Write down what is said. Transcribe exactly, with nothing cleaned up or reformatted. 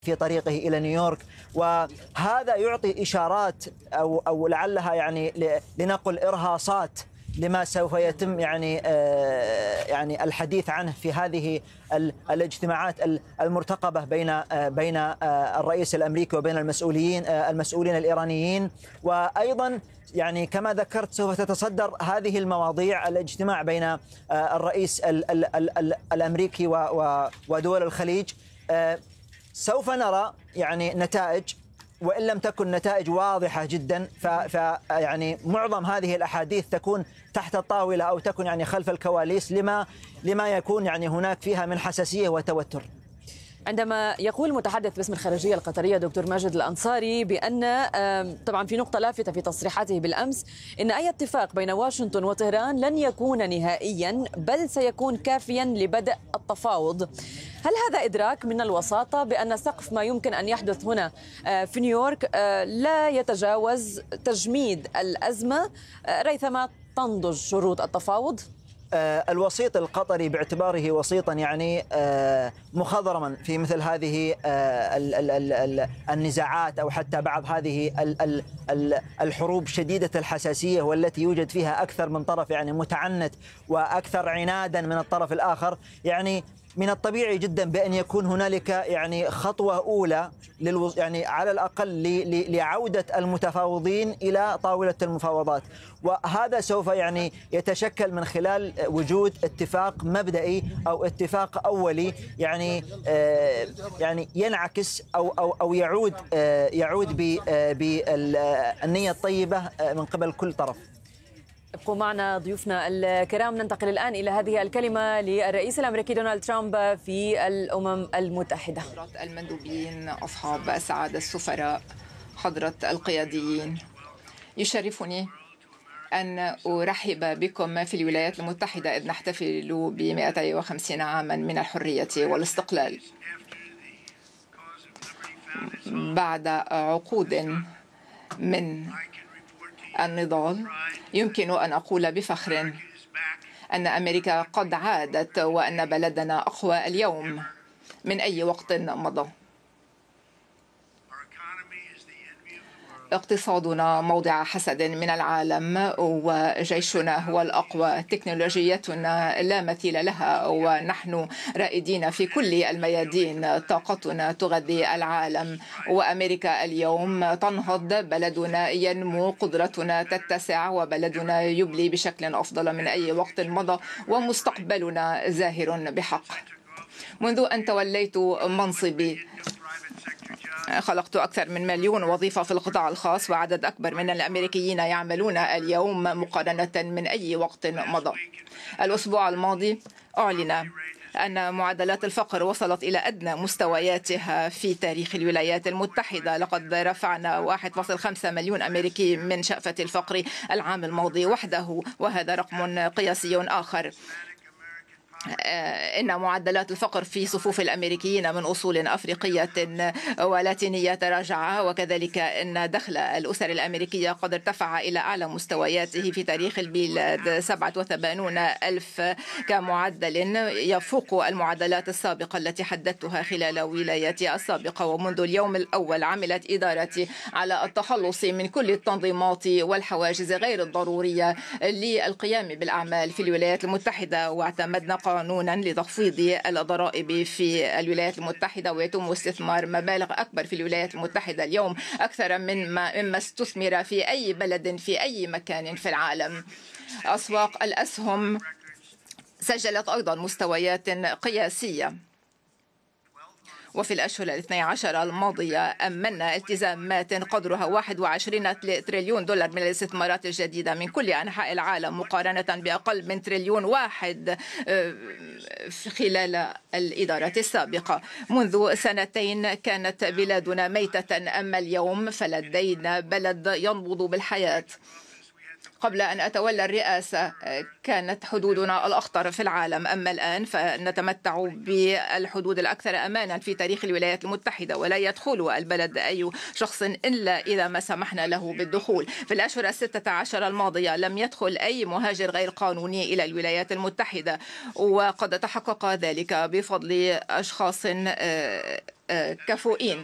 في طريقه إلى نيويورك، وهذا يعطي إشارات أو أو لعلها يعني لنقل إرهاصات لما سوف يتم يعني يعني الحديث عنه في هذه الاجتماعات المرتقبة بين بين الرئيس الأمريكي وبين المسؤولين المسؤولين الإيرانيين. وأيضا يعني كما ذكرت سوف تتصدر هذه المواضيع الاجتماع بين الرئيس الأمريكي ودول الخليج. سوف نرى يعني نتائج، وإن لم تكن نتائج واضحة جدا ف يعني معظم هذه الأحاديث تكون تحت الطاولة أو تكون يعني خلف الكواليس لما لما يكون يعني هناك فيها من حساسية وتوتر. عندما يقول المتحدث باسم الخارجية القطرية دكتور ماجد الأنصاري بأن طبعا في نقطة لافتة في تصريحاته بالأمس إن أي اتفاق بين واشنطن وطهران لن يكون نهائيا بل سيكون كافيا لبدء التفاوض، هل هذا إدراك من الوساطة بأن سقف ما يمكن أن يحدث هنا في نيويورك لا يتجاوز تجميد الأزمة ريثما تنضج شروط التفاوض؟ الوسيط القطري باعتباره وسيطا يعني مخضرما في مثل هذه النزاعات أو حتى بعض هذه الحروب شديدة الحساسية والتي يوجد فيها أكثر من طرف يعني متعنت وأكثر عنادا من الطرف الآخر، يعني من الطبيعي جدا بأن يكون هنالك يعني خطوة أولى للو يعني على الأقل لعودة المتفاوضين إلى طاولة المفاوضات، وهذا سوف يعني يتشكل من خلال وجود اتفاق مبدئي أو اتفاق أولي يعني آه يعني ينعكس أو أو أو يعود آه يعود بالنية الطيبة من قبل كل طرف. ابقوا معنا ضيوفنا الكرام. ننتقل الآن إلى هذه الكلمة للرئيس الأمريكي دونالد ترامب في الأمم المتحدة. حضرة المندوبين، أصحاب السعادة، السفراء، حضرة القياديين، يشرفني أن أرحب بكم في الولايات المتحدة إذ نحتفل ب مئتين وخمسين عاما من الحرية والاستقلال. بعد عقود من النضال يمكن أن أقول بفخر أن أمريكا قد عادت وأن بلدنا أقوى اليوم من أي وقت مضى. اقتصادنا موضع حسد من العالم وجيشنا هو الأقوى، تكنولوجيتنا لا مثيل لها ونحن رائدين في كل الميادين، طاقتنا تغذي العالم وأمريكا اليوم تنهض، بلدنا ينمو، قدرتنا تتسع وبلدنا يبلي بشكل أفضل من أي وقت مضى ومستقبلنا زاهر بحق. منذ أن توليت منصبي خلقت أكثر من مليون وظيفة في القطاع الخاص وعدد أكبر من الأمريكيين يعملون اليوم مقارنة من أي وقت مضى. الأسبوع الماضي أعلن أن معدلات الفقر وصلت إلى أدنى مستوياتها في تاريخ الولايات المتحدة. لقد رفعنا واحد فاصلة خمسة مليون أمريكي من شأفة الفقر العام الماضي وحده، وهذا رقم قياسي آخر. إن معدلات الفقر في صفوف الأمريكيين من أصول أفريقية ولاتينية تراجع، وكذلك أن دخل الأسر الأمريكية قد ارتفع إلى أعلى مستوياته في تاريخ البلاد، سبعة وثمانين ألف كمعدل يفوق المعدلات السابقة التي حددتها خلال ولايتي السابقة. ومنذ اليوم الأول عملت إدارتي على التخلص من كل التنظيمات والحواجز غير الضرورية للقيام بالأعمال في الولايات المتحدة، واعتمدنا قانونا لتخفيض الضرائب في الولايات المتحدة، ويتم استثمار مبالغ أكبر في الولايات المتحدة اليوم أكثر من ما مما استثمر في أي بلد في أي مكان في العالم. أسواق الأسهم سجلت أيضا مستويات قياسية، وفي الأشهر الاثني عشر الماضية أمنا التزامات قدرها واحد وعشرين تريليون دولار من الاستثمارات الجديدة من كل أنحاء العالم مقارنة بأقل من تريليون واحد خلال الإدارة السابقة. منذ سنتين كانت بلادنا ميتة، أما اليوم فلدينا بلد ينبض بالحياة. قبل أن أتولى الرئاسة كانت حدودنا الأخطر في العالم، أما الآن فنتمتع بالحدود الأكثر أمانا في تاريخ الولايات المتحدة، ولا يدخل البلد أي شخص إلا إذا ما سمحنا له بالدخول. في الأشهر الستة عشر الماضية لم يدخل أي مهاجر غير قانوني إلى الولايات المتحدة، وقد تحقق ذلك بفضل أشخاص كفؤين.